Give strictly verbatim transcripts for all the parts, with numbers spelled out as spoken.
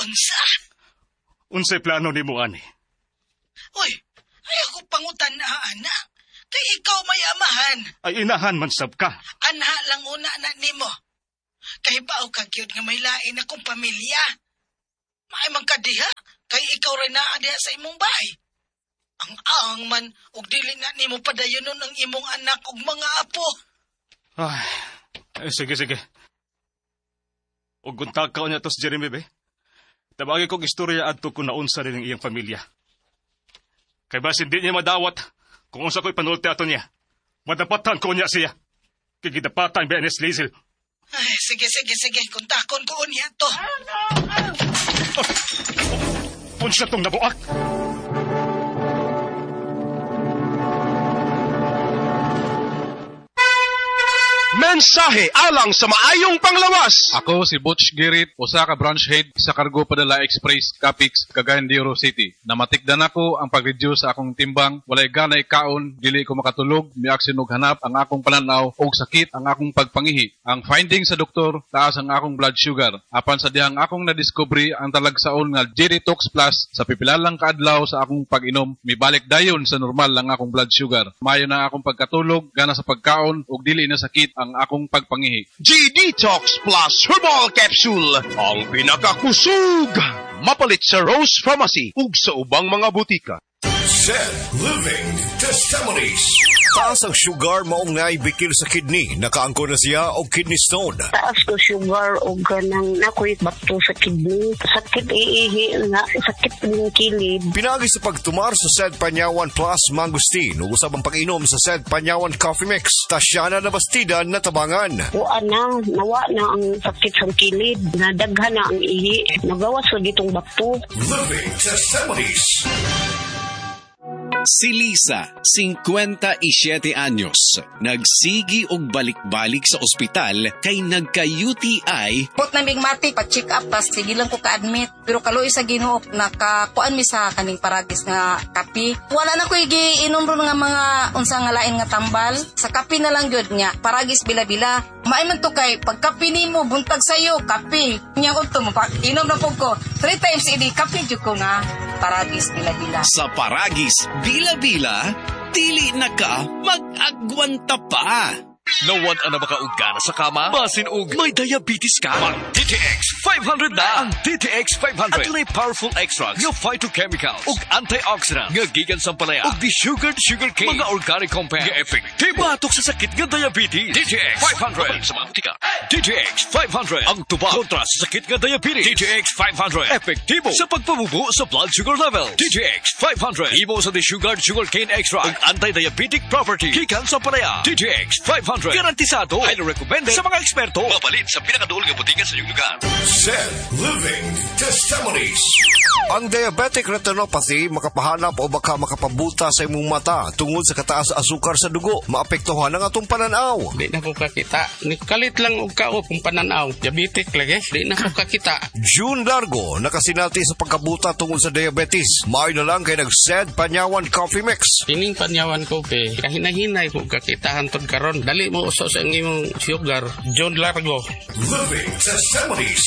Unsa? Unsay plano nimo ani? Uy, ay ako pangutan na, anak. Kay ikaw may amahan. Ay inahan man sab ka. Anha lang una na nimo. Kay bao ka gyud nga may lain akong pamilya. Maay man ka diha, kay ikaw rin naa diha sa imong bahay. Ang aang man, ug dili na nimo padayonon ang imong anak ug mga apo. Ay, eh, sige, sige. Ug guntag ka niya to si Jeremy, be. Tabagi kong istorya adto kung naunsa rin ang iyang pamilya. Kay bas hindi niya madawat kung unsa ko'y panulti ato niya. Madapatan ko niya siya. Kigidapatan ba Ernest Liesel. Ay, sige, sige, sige. Kuntakon ko niya to. Oh, unsa tong nabuak? Mensahe alang sa maayong panglawas. Ako si Butch Girit, usa ka branch head sa Cargo Padala Express, Capix, Cagayan de Oro City. Namatikdan ako ang pag-reduce sa akong timbang, walay ganay kaon, dili ko makatulog, miaksin og hanap ang akong pananaw og sakit ang akong pagpangihi. Ang finding sa doktor, taas ang akong blood sugar. Apan sa dihang akong nadiscovery ang talagsaon nga G-Detox Plus sa pipilalang kaadlaw sa akong pag-inom, mibalik dayon sa normal lang akong blood sugar. Mayo na akong pagkatulog, gana sa pagkaon ug dili na sakit ang akong pagpangihi. G-Detox Plus Herbal Capsule, ang pinakakusog. Mapalit sa Rose Pharmacy ug sa ubang mga butika. Zed Living Testimonies. Taas ang sugar maong naibikil sa kidney. Nakaangko na siya o kidney stone. Taas ko sugar o ganang nakoy bato sa kidney. Sakit iihi nga, sakit ng kilid. Pinagi sa pagtumar sa Zed Panyawan Plus Mangustin. Usab ang pag-inom sa Zed Panyawan Coffee Mix. Tasyana na bastidan na tabangan. Wa na, nawa na ang sakit sa kilid. Nadaghan na ang ihi. Nagawas sa ditong bato. Living Testimonies. Si Lisa, fifty-seven anyos, nagsigi og balik-balik sa ospital kay nagka-U T I. Put na bigmati, pa-check up, tas sige lang ko ka-admit. Pero kaloy sa Ginoo, nakakuan mi sa kaning paragis nga kapi. Wala na ko igiinom ron nga mga unsa nga lain nga tambal. Sa kapi na lang gyud nya, paragis bila-bila. Maay man to kay pagkapi nimo buntag sayo, kapi. Nya unto mo pa inom na pug ko. Three times idi kapi jud ko nga paragis bila-bila. Sa paragis bila-bila, dili na ka mag-agwanta pa. Nawad ana makaugana sa kama? Basin og may diabetes ka? Mag D T X five hundred na! Ang D T X five hundred adunay powerful extracts nga phytochemicals ug antioxidants nga gikan sa palaya ug desugared sugarcane, mga organic compounds nga epektibo batok sa sakit nga diabetes. D T X five hundred sa mga butika. D T X five hundred ang tuba kontra sa sakit nga diabetes. D T X five hundred epektibo sa pagpabubo sa blood sugar level. D T X five hundred imo sa desugared sugarcane extract ug anti-diabetic property gikan sa palaya. D T X five hundred garantisado, highly recommended sa mga eksperto. Mapalit sa pinakaduol nga butika sa iyong lugar. Zed Living Testimonies. Ang diabetic retinopathy makapahanap o baka makapabuta sa imong mata tungod sa kataas asukar sa dugo. Maapektuhan ang atong pananaw. Di na ko kakita. Nikalit lang og kao kung pananaw. Diabetic lagi. Di na ko kakita. June Largo nakasinati sa pagkabuta tungod sa diabetes. Maayo na lang kay nag-Zed Panyawan Coffee Mix. Kining Panyawan Coffee, kahinahinay ko kakita hantod karon. Dali mo uso sa imong sugar. June Largo. Living Testimonies.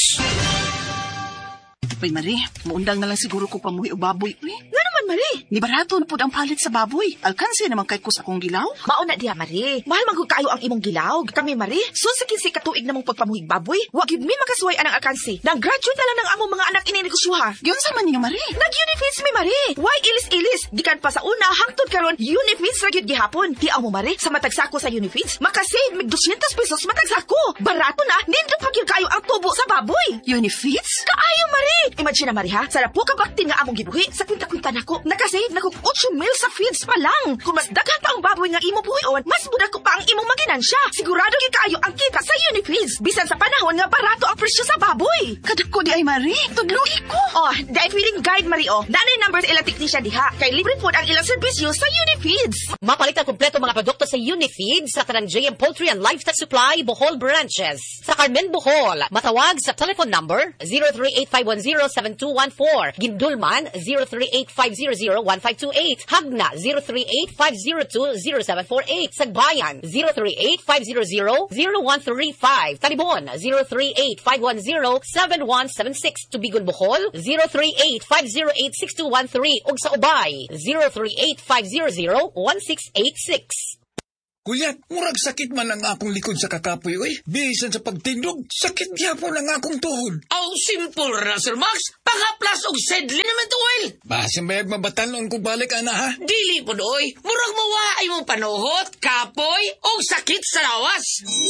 Uy, Marie, maundang na lang siguro ko pamuhi o baboy. Uy, nga naman, Marie. Ni barato na po ang palit sa baboy. Alkansi naman kay ko sa akong gilaw. Mauna diha, Marie. Mahal magod kayo ang imong gilaw. Kami, Marie, susikin si katuig namong pagpamuhig baboy. Wag yun mi makasuway anang alkansi. Nag-graduate na lang ng among mga anak ininegosyoha. Yun sa man niyo, Marie. Nag-Unifeeds mi, Marie. Why ilis-ilis? Gikan pa sa una, hangtod karon Unifeeds ra gyud gihapon. Di amo, Marie, sa matagsako sa Unifeeds, makasave mig two hundred pesos matagsako. Barato na, nindot pa gyud kayo ang tubo sa baboy. Unifeeds? Kaayo, Marie. Imagine na, Marie, ha? Sa po ka baktin nga among gibuhi, sa kwinta-kwinta nako, nakasave na ko eight mil sa feeds pa lang. Kung mas daghan pa ang baboy nga imo buhion, mas muda ko pa ang imong maginansya. Sigurado gyud kaayo ang kita sa Unifeeds. Bisan sa panahon nga barato ang presyo sa baboy. Kadako di ay, Marie. Tudloy ko. Oh, dahil feeling guide, Marie, oh. Nanay numbers ilang technician diha. Kay libre po ang ilang serbisyo sa Unifeeds. Mapalit ang kumpleto mga produkto sa Unifeeds sa tanang J M Poultry and Livestock Supply, Bohol branches. Sa Carmen, Bohol, matawag sa telephone number zero three eight five one zero zero seven two one four. Gindulman zero three eight five zero zero one five two eight. Hagna zero three eight five zero two zero seven four eight. Sagbayan zero three eight five zero zero zero one three five. Talibon zero three eight five one zero seven one seven six. Tubigon Bohol zero three eight five zero eight six two one three. ug sa Ubay zero three eight five zero zero one six eight six. Kuya, murag sakit man ang akong likod sa kakapoy, oy. Bisan sa pagtindog, sakit yapon ang akong tuhod. Aw, simple ra, Sir Max. Pangaplas og sedli naman to, oil. Basin bayag mabatanon kung balik, ana, ha? Dili po, oy. Murag mawaay mong panuhot, kapoy, o sakit sa lawas.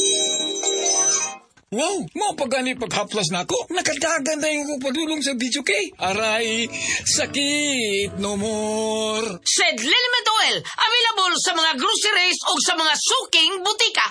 Wow, mo pa gani paghaplas na ako. Nakadagan na yung padulong sa video kay. Aray, sakit no more. Sedli naman to, oil. Available sa mga groceries o sa mga suking butika.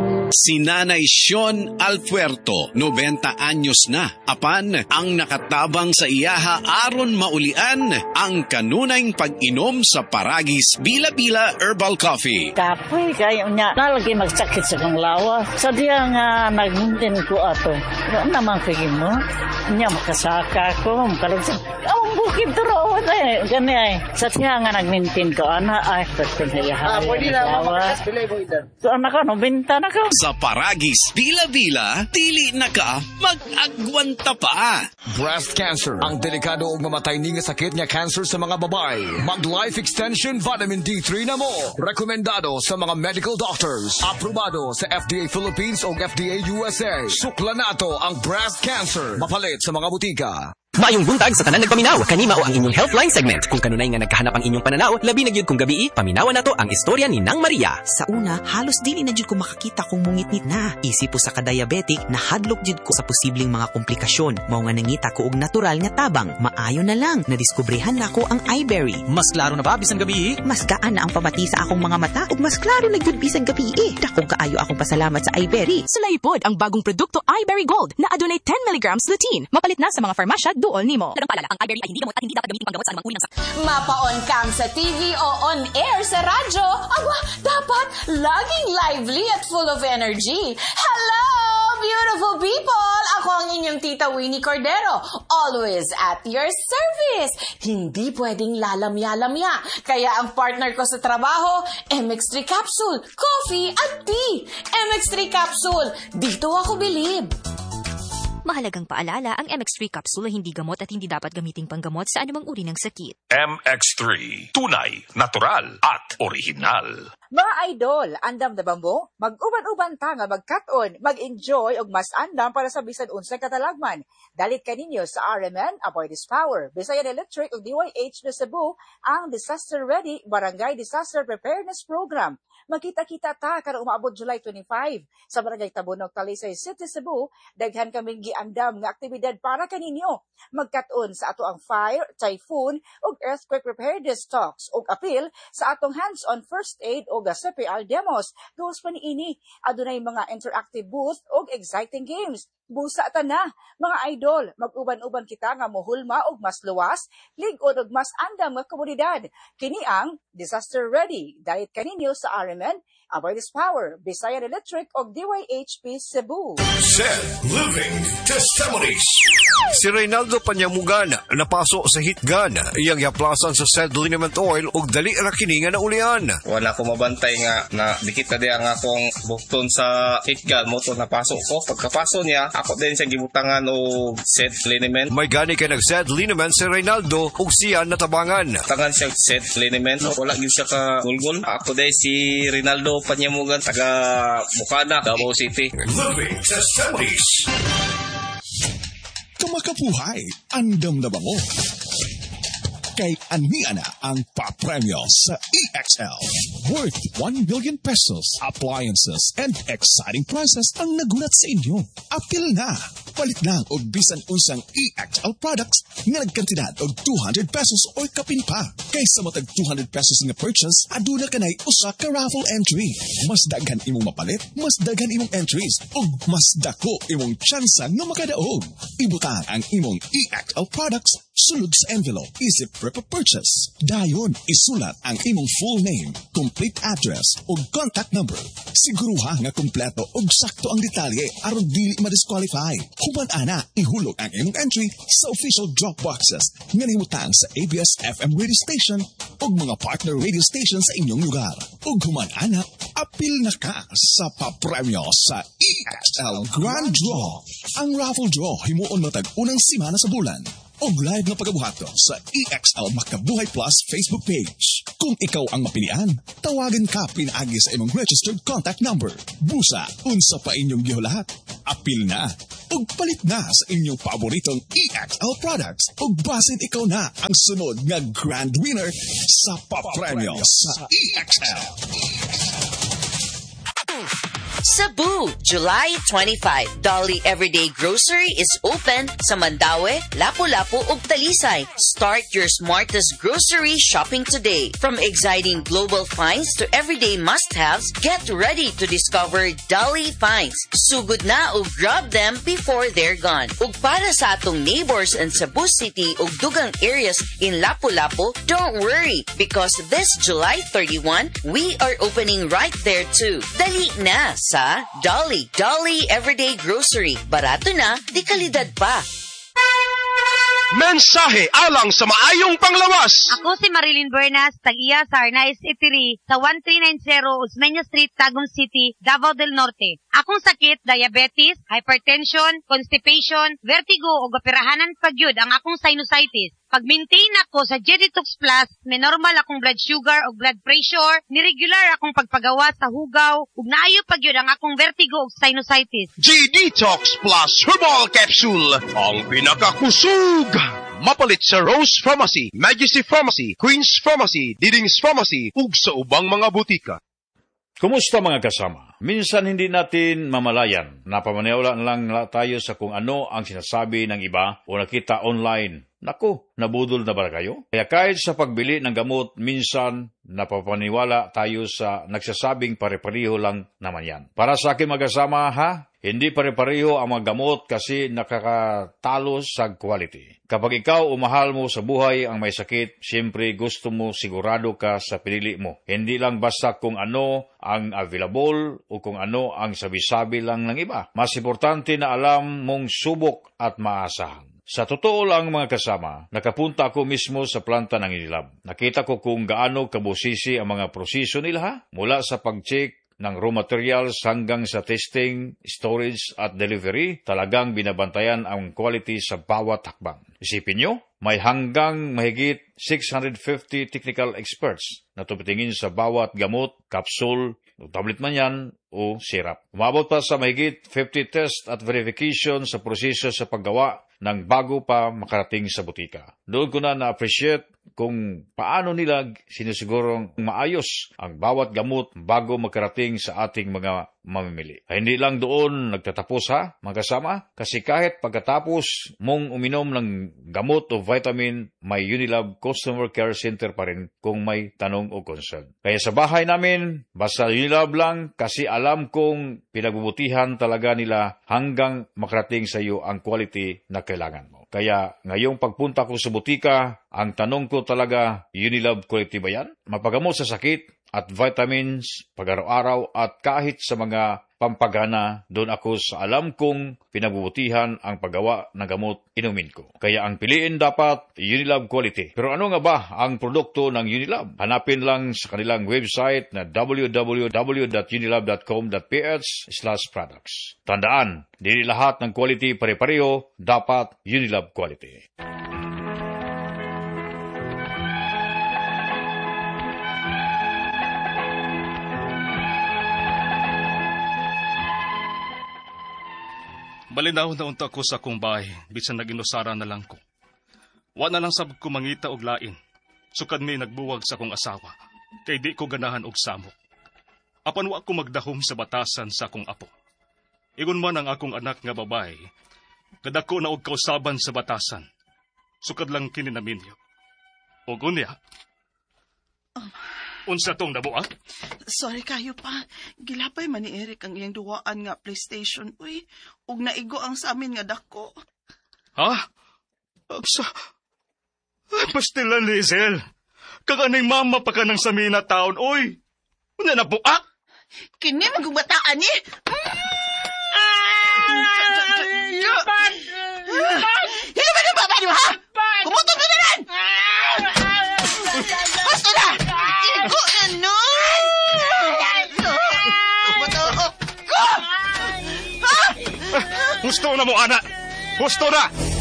Si Nanay Sean Alpuerto, noventa anyos na. Apan, ang nakatabang sa iyaha aron maulian ang kanunayng pag-inom sa Paragis Bila-Bila Herbal Coffee. Kapoy kayo niya, nalagi magsakit sa kong lawa. Sa diya nga nagmuntin ko ato. Ano naman kagin mo? Niya makasaka ko, makalagsan. Ang bukid turoon eh. Gani ay. Sa diya nga nagmintin ko, ana ay, pwede na iyaha. Ah, pwede na, mamakas bilay mo idan. So, anak ko, no, binta na ko. Sa Paragis Bila-Bila, dili na ka mag-agwanta pa. Breast cancer, ang delikado ug mamatay ni nga sakit nga cancer sa mga babae. Mag-life extension vitamin D three na mo. Rekomendado sa mga medical doctors. Aprobado sa F D A Philippines o F D A U S A. Sukla nato ang breast cancer. Mapalit sa mga butika. Maayong buntag sa tanan nagpaminaw, kanima o ang inyong Healthline segment. Kung kanunay nga nagkahanap ang inyong pananaw, labi na gyud kung gabi, paminawan nato ang istorya ni Nang Maria. Sa una, halos dili na jud ko makakita kung mungitnit na. Isip po sa ka-diabetic, nahadlok jud ko sa posibleng mga komplikasyon. Mao nga nangita ko og natural nga tabang. Maayo na lang, nadiskubrehan na ko ang iBerry. Mas klaro na ba bisan gabi? Mas gaan na ang pamati sa akong mga mata ug mas klaro na gyud bisan gabi. Dakong kaayo akong pasalamat sa iBerry. Sulay pod ang bagong produkto iBerry Gold na adunay ten milligrams lutein. Mapalit na sa mga farmasya duol nimo. Dagang paalala, ang iBerry ay hindi gamot at hindi dapat gamitin panggamot sa anumang uri ng sakit. Mapa-on cam sa T V o on air sa radyo. Aba, dapat laging lively at full of energy. Hello, beautiful people! Ako ang inyong tita Winnie Cordero. Always at your service. Hindi pwedeng lalamya-lamya. Kaya ang partner ko sa trabaho, M X three Capsule, coffee at tea. M X three Capsule, dito ako bilib. Mahalagang paalala, ang M X three capsule ay hindi gamot at hindi dapat gamiting panggamot sa anumang uri ng sakit. M X three, tunay, natural, at original. Mga idol, andam na ba mo? Mag-uban-uban ta nga mag-cut-on, mag-enjoy og mas andam para sa bisan unsang katalagman. Dalit kaninyo sa R M N, Avoid This Power, Bisayan Electric ug D Y H na Cebu, ang Disaster Ready Barangay Disaster Preparedness Program. Magkita-kita ta karong umaabot July twenty-five sa Barangay Tabunog, Talisay City, Cebu. Daghan kaming giandam nga aktibidad para kaninyo. Magkat-on sa ato ang fire, typhoon ug earthquake preparedness talks ug appeal sa atong hands-on first aid ug C P R demos. Goals pa niini, adunay mga interactive booth ug exciting games. Busa ta na, mga idol, mag-uban-uban kita nga mohulma og mas luwas, lig-on og mas andam nga komunidad. Kini ang Disaster Ready. Dayet kaninyo sa R M N, Avoid This Power, Bisayan Electric ug D Y H P Cebu. Said Living Testimonies. Si Reynaldo Panyamugan napaso sa hitgan, iyang yaplasan sa said liniment oil ug dali ra kini nga naulian. Wala ko mabantay nga na dikit na di ang akong bukton sa hitgan mo to napasok ko. Pagkapaso niya, ako din siya gibutangan og set liniment. May gani kay nag-set liniment si Reynaldo ug siya natabangan. Tangan siya set liniment, wala gyud siya ka gulgol. Ako din si Reynaldo Panyamugan, taga Bukana, Davao City. Living Testimonies. Kamakapuhay, andam na ba mo? Kay ania na ang papremyo sa E X L. Worth one million pesos, appliances, and exciting prizes ang nagulat sa inyo. Apil na! Palit lang og bisan unsang E X L products nga nagkantidad og two hundred pesos o kapin pa. Kaysa matag two hundred pesos nga purchase, aduna ka na'y usa ka raffle entry. Mas daghan imong mapalit, mas daghan imong entries, ug mas dako imong tsansa nga makadaog. Ibutang ang imong E X L products sulod sa envelope. Isip prep of purchase. Dayon, isulat ang imong full name, complete address, o contact number. Siguruha nga kompleto og sakto ang detalye aron dili ma-disqualify. Human ana, ihulog ang imong entry sa official drop boxes nga nahimutang sa A B S F M radio station o mga partner radio station sa inyong lugar. Ug human ana, apil na ka sa papremyo sa E X L Grand Draw. Ang raffle draw himuon matag unang simana sa bulan. O live na pagabuhato sa E X L Makabuhay Plus Facebook page. Kung ikaw ang mapilian, tawagan ka pinaagi sa imong registered contact number. Busa, unsa pa inyong gihulahat. Apil na, ug palit na sa inyong paboritong E X L products. Ug basin ikaw na ang sunod nga grand winner sa papremyo sa E X L. Cebu, July twenty-fifth. Dolly Everyday Grocery is open sa Mandaue, Lapu-Lapu ug Talisay. Start your smartest grocery shopping today. From exciting global finds to everyday must-haves, get ready to discover Dolly finds. Sugod na ug grab them before they're gone. Ug para sa atong neighbors in Cebu City ug dugang areas in Lapu-Lapu, don't worry because this July thirty-first, we are opening right there too. Dali na sa Dolly. Dolly Everyday Grocery. Barato na, di kalidad pa. Mensahe alang sa maayong panglawas. Ako si Marilyn Bernas, tag-iya sa Arnaiz Eatery sa thirteen ninety Osmeña Street, Tagum City, Davao del Norte. Akong sakit, diabetes, hypertension, constipation, vertigo o operahanan pagyud ang akong sinusitis. Pag-maintain ako sa Jeditox Plus, may normal akong blood sugar o blood pressure, niregular akong pagpagawa sa hugaw, ug naayo pagyud ang akong vertigo o sinusitis. Jeditox Plus Herbal Capsule, ang pinakakusog. Mapalit sa Rose Pharmacy, Majesty Pharmacy, Queen's Pharmacy, Diding's Pharmacy, ug sa ubang mga butika. Kumusta mga kasama? Minsan hindi natin mamalayan. Napamaniwala lang tayo sa kung ano ang sinasabi ng iba o nakita online. Naku, nabudol na ba kayo? Kaya kahit sa pagbili ng gamot, minsan napapaniwala tayo sa nagsasabing pare-pareho lang naman yan. Para sa akin mag-asama ha, hindi pare-pareho ang mga gamot kasi nakakatalo sa quality. Kapag ikaw o mahal mo sa buhay ang may sakit, siyempre gusto mo sigurado ka sa pinili mo. Hindi lang basta kung ano ang available o kung ano ang sabi-sabi lang ng iba. Mas importante na alam mong subok at maasahan. Sa totoo lang mga kasama, nakapunta ako mismo sa planta ng Unilab. Nakita ko kung gaano kabusisi ang mga proseso nila ha? Mula sa pag-check ng raw materials hanggang sa testing, storage at delivery, talagang binabantayan ang quality sa bawat hakbang. Isipin nyo, may hanggang mahigit six hundred fifty technical experts na tumitingin sa bawat gamot, capsule, tablet man yan, o syrup. Umabot pa sa mahigit fifty test at verification sa proseso sa paggawa ng bago pa makarating sa butika. Doon ko na na-appreciate kung paano nila sinisigurong maayos ang bawat gamot bago makarating sa ating mga mamimili. Ay, hindi lang doon nagtatapos ha, mga kasama, kasi kahit pagkatapos mong uminom ng gamot o vitamin, may Unilab Customer Care Center pa rin kung may tanong o concern. Kaya sa bahay namin, basta Unilab lang kasi alam kong pinagbubutihan talaga nila hanggang makarating sa iyo ang quality na kailangan mo. Kaya ngayong pagpunta ko sa butika, ang tanong ko talaga, Unilab quality ba yan? Mapagamot sa sakit at vitamins, pag-araw-araw at kahit sa mga pampagana, doon ako sa alam kong pinagbubutihan ang paggawa ng gamot inumin ko. Kaya ang piliin dapat Unilab quality. Pero ano nga ba ang produkto ng Unilab? Hanapin lang sa kanilang website na w w w dot unilab dot com dot p h slash products. Tandaan, hindi lahat ng quality pare-pareho, dapat Unilab quality. Malinaw na unta ko sa akong bahay, bisan nag-inusara na lang ko. Wa na lang sab ko mangita og lain, sukad may nagbuwag sa akong asawa, kay di ko ganahan og samok. Apan wa ko magdahom sa batasan sa akong apo. Igon man ang akong anak nga babae, kadako na og kausaban sa batasan, sukad lang kini naminyo. Og unya, um, unsa tong nabuak? Sorry kayo pa. Gilapay man ni Eric ang iyang duwaan nga PlayStation. Uy, ug naigo ang sa amin nga dako. Ha? Sa... Pastilan, Lizel. Kaganing mama pa ka ng samina taon, oy. Una na po, ah? Kini magubataan ni. Yupan! Hindi ba yung baba niyo, ha? Kumutong ka na rin! Basta na! Igo, ano? Kumutong ko! Ha? Gusto na mo, anak! Gusto na!